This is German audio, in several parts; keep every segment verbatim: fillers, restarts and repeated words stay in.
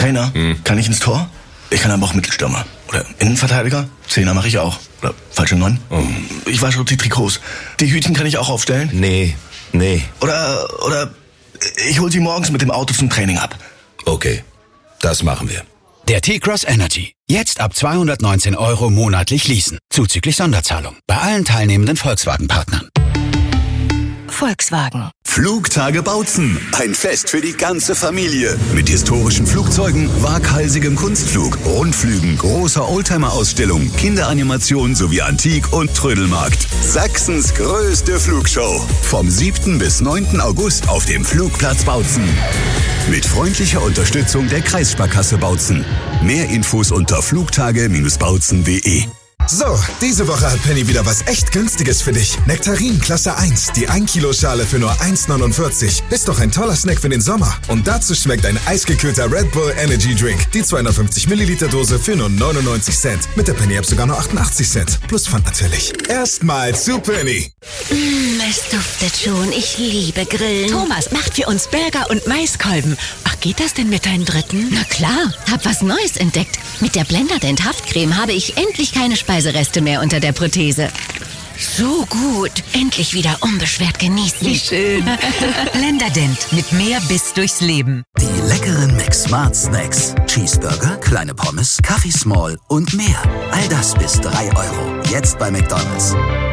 Trainer, hm. kann ich ins Tor? Ich kann aber auch Mittelstürmer. Oder Innenverteidiger? Zehner mache ich auch. Oder falsche Neun? Oh. Ich wasche die Trikots. Die Hütchen kann ich auch aufstellen? Nee, nee. Oder, oder ich hol sie morgens mit dem Auto zum Training ab. Okay, das machen wir. Der T-Cross Energy. Jetzt ab zweihundertneunzehn Euro monatlich leasen. Zuzüglich Sonderzahlung. Bei allen teilnehmenden Volkswagen-Partnern. Volkswagen. Flugtage Bautzen. Ein Fest für die ganze Familie. Mit historischen Flugzeugen, waghalsigem Kunstflug, Rundflügen, großer Oldtimer-Ausstellung, Kinderanimation sowie Antik- und Trödelmarkt. Sachsens größte Flugshow. Vom siebten bis neunten August auf dem Flugplatz Bautzen. Mit freundlicher Unterstützung der Kreissparkasse Bautzen. Mehr Infos unter flugtage Bindestrich bautzen punkt de. So, diese Woche hat Penny wieder was echt Günstiges für dich. Nektarin Klasse eins, die ein Kilo Schale für nur eins neunundvierzig. Ist doch ein toller Snack für den Sommer. Und dazu schmeckt ein eisgekühlter Red Bull Energy Drink. Die zweihundertfünfzig Milliliter Dose für nur neunundneunzig Cent. Mit der Penny App sogar nur achtundachtzig Cent. Plus Pfand natürlich. Erstmal zu Penny. Mm, es duftet schon. Ich liebe Grillen. Thomas macht für uns Burger und Maiskolben. Ach, geht das denn mit deinen Dritten? Na klar, hab was Neues entdeckt. Mit der Blenderdent Haftcreme habe ich endlich keine Speisereste mehr unter der Prothese. So gut. Endlich wieder unbeschwert genießen. Wie schön. Blenderdent. Mit mehr Biss durchs Leben. Die leckeren McSmart Snacks. Cheeseburger, kleine Pommes, Kaffee Small und mehr. All das bis drei Euro. Jetzt bei McDonald's.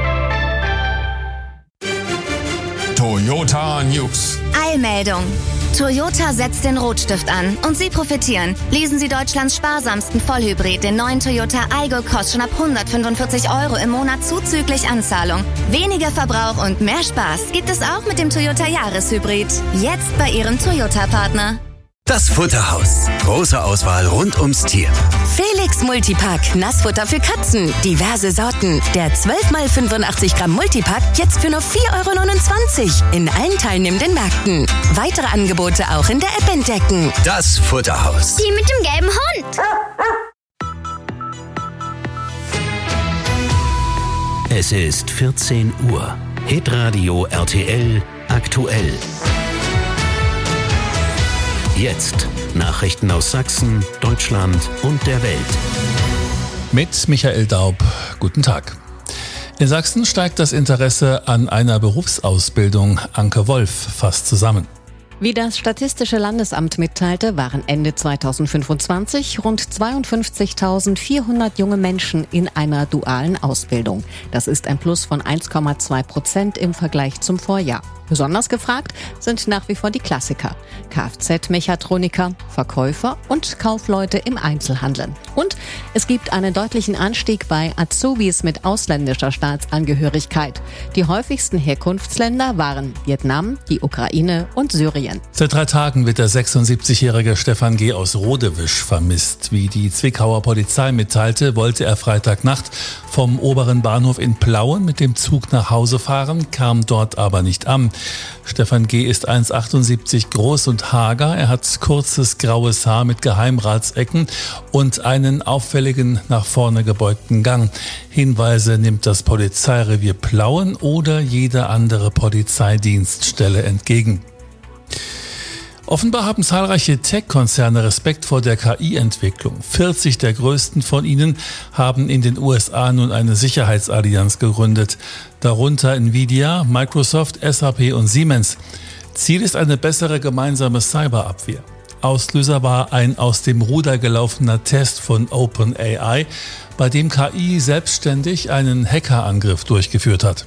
Toyota News. Eilmeldung. Toyota setzt den Rotstift an und Sie profitieren. Lesen Sie Deutschlands sparsamsten Vollhybrid, den neuen Toyota Aygo Cross schon ab hundertfünfundvierzig Euro im Monat zuzüglich Anzahlung. Weniger Verbrauch und mehr Spaß gibt es auch mit dem Toyota Jahreshybrid. Jetzt bei Ihrem Toyota-Partner. Das Futterhaus. Große Auswahl rund ums Tier. Felix Multipack. Nassfutter für Katzen. Diverse Sorten. Der zwölf mal fünfundachtzig Gramm Multipack jetzt für nur vier Euro neunundzwanzig. In allen teilnehmenden Märkten. Weitere Angebote auch in der App entdecken. Das Futterhaus. Die mit dem gelben Hund. Es ist vierzehn Uhr. Hitradio R T L aktuell. Jetzt Nachrichten aus Sachsen, Deutschland und der Welt. Mit Michael Daub. Guten Tag. In Sachsen steigt das Interesse an einer Berufsausbildung. Anke Wolf fasst zusammen. Wie das Statistische Landesamt mitteilte, waren Ende zweitausendfünfundzwanzig rund zweiundfünfzigtausendvierhundert junge Menschen in einer dualen Ausbildung. Das ist ein Plus von eins Komma zwei Prozent im Vergleich zum Vorjahr. Besonders gefragt sind nach wie vor die Klassiker: Kfz-Mechatroniker, Verkäufer und Kaufleute im Einzelhandel. Und es gibt einen deutlichen Anstieg bei Azubis mit ausländischer Staatsangehörigkeit. Die häufigsten Herkunftsländer waren Vietnam, die Ukraine und Syrien. Seit drei Tagen wird der sechsundsiebzigjährige Stefan G. aus Rodewisch vermisst. Wie die Zwickauer Polizei mitteilte, wollte er Freitagnacht vom oberen Bahnhof in Plauen mit dem Zug nach Hause fahren, kam dort aber nicht an. Stefan G. ist eins Komma achtundsiebzig groß und hager. Er hat kurzes graues Haar mit Geheimratsecken und einen auffälligen nach vorne gebeugten Gang. Hinweise nimmt das Polizeirevier Plauen oder jede andere Polizeidienststelle entgegen. Offenbar haben zahlreiche Tech-Konzerne Respekt vor der K I-Entwicklung. vierzig der größten von ihnen haben in den U S A nun eine Sicherheitsallianz gegründet. Darunter Nvidia, Microsoft, S A P und Siemens. Ziel ist eine bessere gemeinsame Cyberabwehr. Auslöser war ein aus dem Ruder gelaufener Test von OpenAI, bei dem K I selbstständig einen Hackerangriff durchgeführt hat.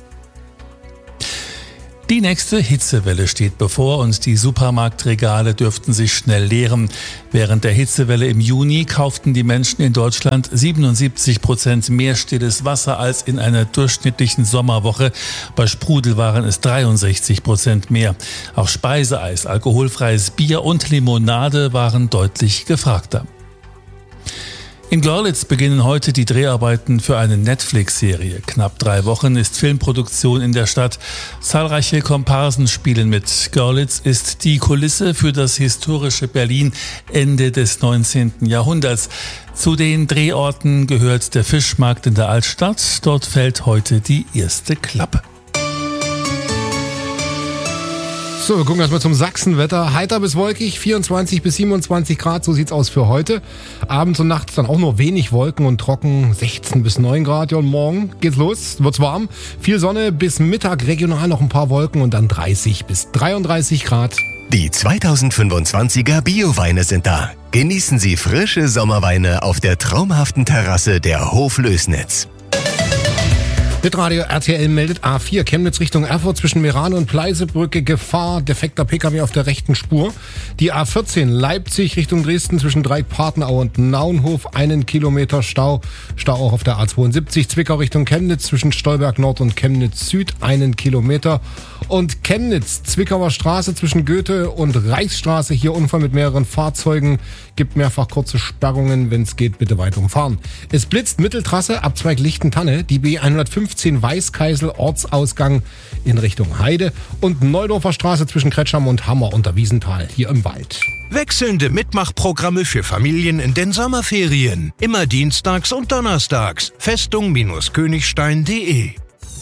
Die nächste Hitzewelle steht bevor und die Supermarktregale dürften sich schnell leeren. Während der Hitzewelle im Juni kauften die Menschen in Deutschland siebenundsiebzig Prozent mehr stilles Wasser als in einer durchschnittlichen Sommerwoche. Bei Sprudel waren es dreiundsechzig Prozent mehr. Auch Speiseeis, alkoholfreies Bier und Limonade waren deutlich gefragter. In Görlitz beginnen heute die Dreharbeiten für eine Netflix-Serie. Knapp drei Wochen ist Filmproduktion in der Stadt. Zahlreiche Komparsen spielen mit. Görlitz ist die Kulisse für das historische Berlin Ende des neunzehnten Jahrhunderts. Zu den Drehorten gehört der Fischmarkt in der Altstadt. Dort fällt heute die erste Klappe. So, wir gucken erstmal zum Sachsenwetter. Heiter bis wolkig, vierundzwanzig bis siebenundzwanzig Grad, so sieht's aus für heute. Abends und nachts dann auch nur wenig Wolken und trocken, sechzehn bis neun Grad. Ja, und morgen geht's los, wird's warm. Viel Sonne, bis Mittag regional noch ein paar Wolken und dann dreißig bis dreiunddreißig Grad. Die zweitausendfünfundzwanziger Bio-Weine sind da. Genießen Sie frische Sommerweine auf der traumhaften Terrasse der Hof Lößnitz. Hitradio R T L meldet A vier, Chemnitz Richtung Erfurt zwischen Meran und Pleisebrücke, Gefahr, defekter Pkw auf der rechten Spur. Die A vierzehn, Leipzig Richtung Dresden zwischen Dreieck-Partenau und Naunhof, einen Kilometer Stau. Stau auch auf der A zweiundsiebzig, Zwickau Richtung Chemnitz zwischen Stolberg Nord und Chemnitz Süd, einen Kilometer. Und Chemnitz, Zwickauer Straße zwischen Goethe und Reichsstraße, hier Unfall mit mehreren Fahrzeugen, gibt mehrfach kurze Sperrungen, wenn es geht, bitte weit umfahren. Es blitzt Mitteltrasse, Abzweig Lichtentanne, die B hundertfünfzehn Weißkeisel, Ortsausgang in Richtung Heide und Neudorfer Straße zwischen Kretscham und Hammer unter Wiesenthal, hier im Wald. Wechselnde Mitmachprogramme für Familien in den Sommerferien. Immer dienstags und donnerstags. Festung-Königstein punkt de.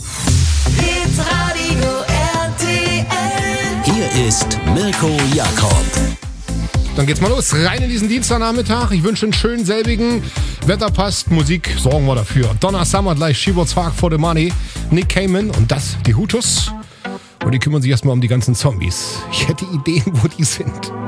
Hier ist Mirko Jakob. Dann geht's mal los, rein in diesen Dienstagnachmittag. Ich wünsche einen schönen selbigen. Wetter passt, Musik sorgen wir dafür. Donna Summer gleich, She Was Fuck for the Money. Nick Cayman und das, die Hutus. Und die kümmern sich erstmal um die ganzen Zombies. Ich hätte Ideen, wo die sind.